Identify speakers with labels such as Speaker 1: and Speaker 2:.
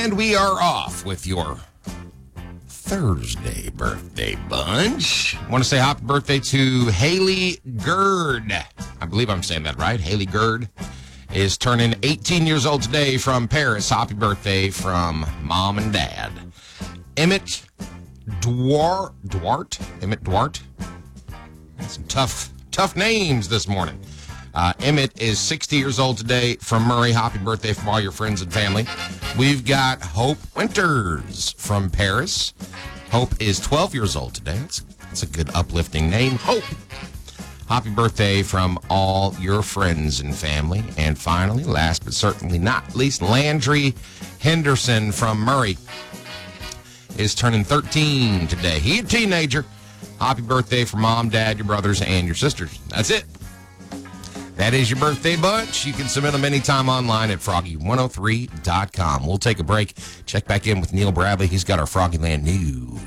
Speaker 1: And we are off with your Thursday birthday bunch. I want to say happy birthday to Haley Gerd. I believe I'm saying that right. Haley Gerd is turning 18 years old today from Paris. Happy birthday from Mom and Dad. Emmett Duarte. Emmett Duarte. Some tough names this morning. Emmett is 60 years old today from Murray. Happy birthday from all your friends and family. We've got Hope Winters from Paris. Hope is 12 years old today. That's a good uplifting name, Hope. Happy birthday from all your friends and family. And finally, last but certainly not least, Landry Henderson from Murray is turning 13 today. He's a teenager. Happy birthday from Mom, Dad, your brothers, and your sisters. That's it. That is your birthday bunch. You can submit them anytime online at froggy103.com. We'll take a break. Check back in with Neil Bradley. He's got our Froggyland News.